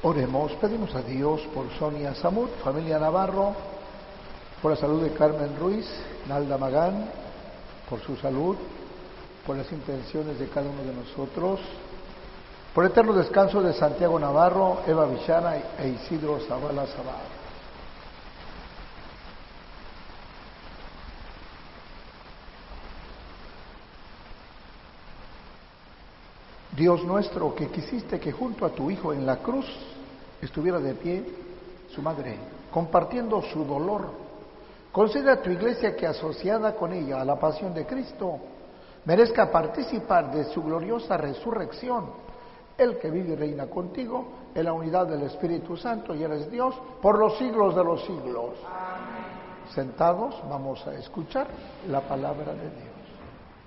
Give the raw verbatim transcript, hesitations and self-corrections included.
Oremos, pedimos a Dios por Sonia Samut, familia Navarro, por la salud de Carmen Ruiz, Nalda Magán, por su salud, por las intenciones de cada uno de nosotros, por el eterno descanso de Santiago Navarro, Eva Villana e Isidro Zavala Zavala. Dios nuestro, que quisiste que junto a tu Hijo en la cruz estuviera de pie su madre, compartiendo su dolor, concede a tu Iglesia que, asociada con ella a la pasión de Cristo, merezca participar de su gloriosa resurrección, el que vive y reina contigo en la unidad del Espíritu Santo y eres Dios por los siglos de los siglos. Amén. Sentados, vamos a escuchar la palabra de Dios.